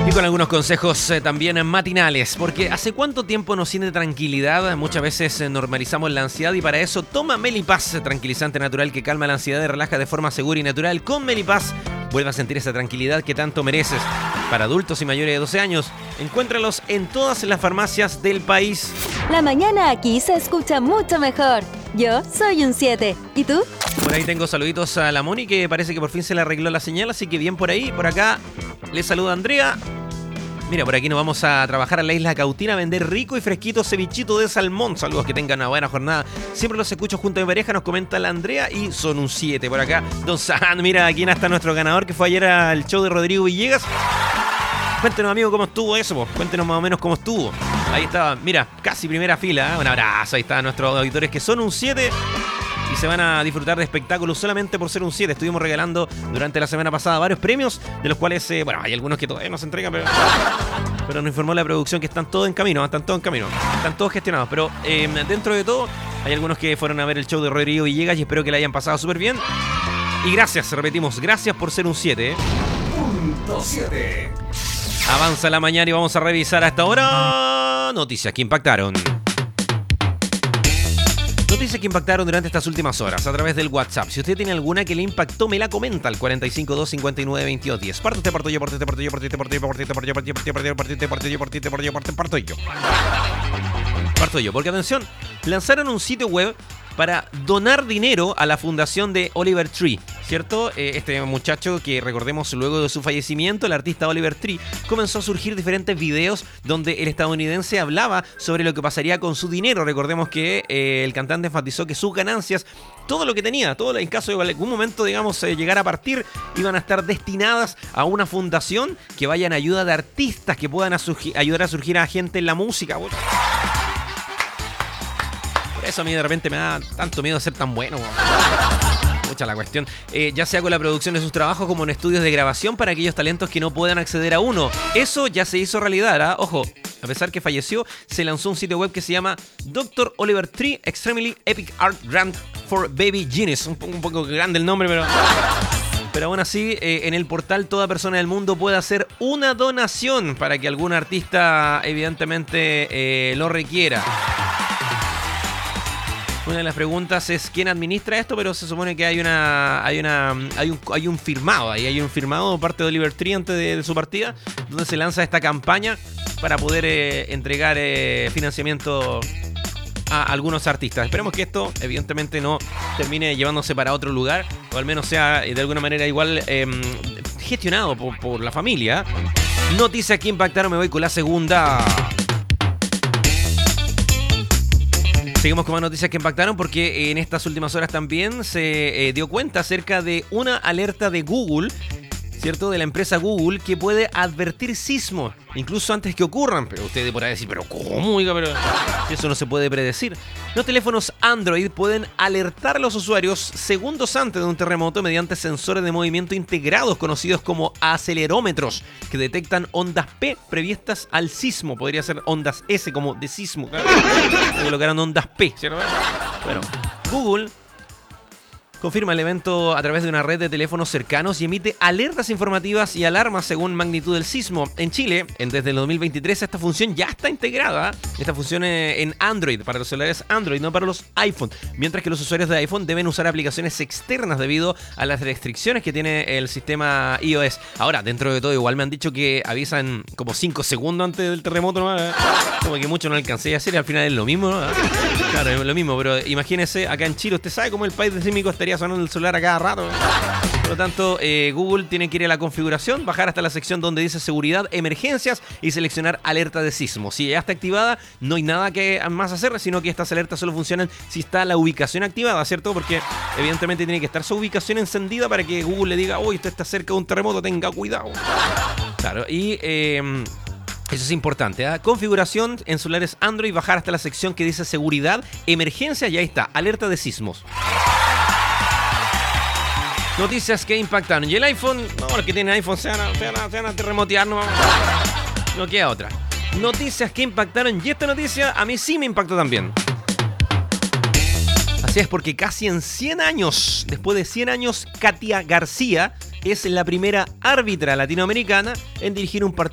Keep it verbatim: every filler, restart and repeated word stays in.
Y con algunos consejos eh, también matinales, porque ¿hace cuánto tiempo nos siente tranquilidad? Muchas veces eh, normalizamos la ansiedad y para eso toma Melipaz, tranquilizante natural que calma la ansiedad y relaja de forma segura y natural. Con Melipaz vuelve a sentir esa tranquilidad que tanto mereces. Para adultos y mayores de doce años, encuéntralos en todas las farmacias del país. La mañana aquí se escucha mucho mejor. Yo soy un siete. ¿Y tú? Por ahí tengo saluditos a la Moni, que parece que por fin se le arregló la señal, así que bien por ahí. Por acá le saluda Andrea. Mira, por aquí nos vamos a trabajar a la isla Cautina a vender rico y fresquito cevichito de salmón. Saludos, que tengan una buena jornada. Siempre los escucho junto a mi pareja, nos comenta la Andrea, y son un siete por acá. Don San, mira, aquí está nuestro ganador que fue ayer al show de Rodrigo Villegas. Cuéntenos, amigo, cómo estuvo eso, po. Cuéntenos más o menos cómo estuvo. Ahí estaba, mira, casi primera fila, ¿eh? Un abrazo, ahí están nuestros auditores que son un siete y se van a disfrutar de espectáculos solamente por ser un siete. Estuvimos regalando durante la semana pasada varios premios, de los cuales, eh, bueno, hay algunos que todavía no se entregan, pero, pero nos informó la producción que están todos en camino, están todos en camino, están todos gestionados. Pero eh, dentro de todo, hay algunos que fueron a ver el show de Rodrigo Villegas y espero que la hayan pasado súper bien. Y gracias, repetimos, gracias por ser un siete. ¿eh? Punto siete. Avanza la mañana y vamos a revisar hasta ahora noticias que impactaron. Noticias que impactaron durante estas últimas horas a través del WhatsApp. Si usted tiene alguna que le impactó, me la comenta al cuatro cinco dos, cinco nueve, veintidós diez. Parto usted, parto yo, parto usted, parto yo, parto usted, parto yo, parto usted, parto yo, parto yo, parto yo, parto yo, parto yo, parto yo, parto yo, parto yo, parto yo. Parto yo, porque atención, lanzaron un sitio web para donar dinero a la fundación de Oliver Tree, ¿cierto? Eh, este muchacho que, recordemos, luego de su fallecimiento, el artista Oliver Tree, comenzó a surgir diferentes videos donde el estadounidense hablaba sobre lo que pasaría con su dinero. Recordemos que eh, el cantante enfatizó que sus ganancias, todo lo que tenía, todo en caso de algún momento, digamos, eh, llegar a partir, iban a estar destinadas a una fundación que vaya en ayuda de artistas que puedan a surgir, ayudar a surgir a gente en la música. Bueno, eso a mí de repente me da tanto miedo ser tan bueno. Mucha la cuestión. Eh, ya sea con la producción de sus trabajos como en estudios de grabación para aquellos talentos que no puedan acceder a uno. Eso ya se hizo realidad, ¿eh? Ojo, a pesar que falleció, se lanzó un sitio web que se llama doctor Oliver Tree Extremely Epic Art Grant for Baby Genius. Un, un poco grande el nombre, pero... Pero aún así, eh, en el portal toda persona del mundo puede hacer una donación para que algún artista evidentemente eh, lo requiera. Una de las preguntas es quién administra esto, pero se supone que hay una hay una hay un hay un firmado ahí, hay un firmado por parte de Oliver Tree antes de, de su partida, donde se lanza esta campaña para poder eh, entregar eh, financiamiento a algunos artistas. Esperemos que esto evidentemente no termine llevándose para otro lugar, o al menos sea eh, de alguna manera igual eh, gestionado por, por la familia. Noticias que impactaron, me voy con la segunda. Seguimos con más noticias que impactaron porque en estas últimas horas también se eh, dio cuenta acerca de una alerta de Google, ¿cierto? De la empresa Google, que puede advertir sismos, incluso antes que ocurran. Pero ustedes podrán decir, ¿pero cómo? Oiga, pero eso no se puede predecir. Los teléfonos Android pueden alertar a los usuarios segundos antes de un terremoto mediante sensores de movimiento integrados conocidos como acelerómetros, que detectan ondas P previstas al sismo. Podría ser ondas S como de sismo, claro. Se colocaron ondas P, ¿cierto? Bueno, Google confirma el evento a través de una red de teléfonos cercanos y emite alertas informativas y alarmas según magnitud del sismo. En Chile, en, desde el dos mil veintitrés, esta función ya está integrada. Esta función en Android, para los celulares Android, no para los iPhone. Mientras que los usuarios de iPhone deben usar aplicaciones externas debido a las restricciones que tiene el sistema iOS. Ahora, dentro de todo, igual me han dicho que avisan como cinco segundos antes del terremoto, ¿no? Como que mucho no alcancé a hacer y al final es lo mismo, ¿no? Claro, es lo mismo, pero imagínese, acá en Chile, usted sabe cómo el país sísmico estaría sonando el celular a cada rato. Por lo tanto, eh, Google tiene que ir a la configuración, bajar hasta la sección donde dice seguridad, emergencias y seleccionar alerta de sismo. Si ya está activada, no hay nada que más hacer, sino que estas alertas solo funcionan si está la ubicación activada, ¿cierto? Porque evidentemente tiene que estar su ubicación encendida para que Google le diga, uy, usted está cerca de un terremoto, tenga cuidado. Claro, y... Eh, Eso es importante, ¿eh? Configuración en celulares Android, bajar hasta la sección que dice seguridad, emergencia, y ahí está, alerta de sismos. Noticias que impactaron. Y el iPhone, no, los que tienen iPhone se van a, se van a, se van a terremotear, no, no queda otra. Noticias que impactaron, y esta noticia a mí sí me impactó también. Así es, porque casi en cien años, después de cien años, Katia García es la primera árbitra latinoamericana en dirigir un partido